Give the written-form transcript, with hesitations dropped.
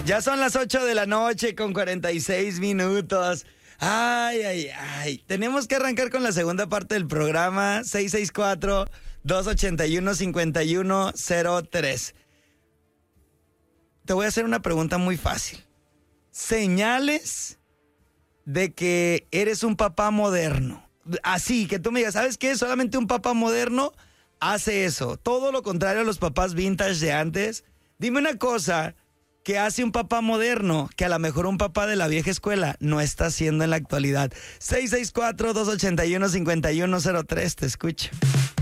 Ya son las 8 de la noche con 46 minutos. Ay. Tenemos que arrancar con la segunda parte del programa. 664-281-5103. Te voy a hacer una pregunta muy fácil. Señales de que eres un papá moderno. Así, que tú me digas, ¿sabes qué? Solamente un papá moderno hace eso. Todo lo contrario a los papás vintage de antes. Dime una cosa que hace un papá moderno que a lo mejor un papá de la vieja escuela no está haciendo en la actualidad. 664-281-5103, te escucho.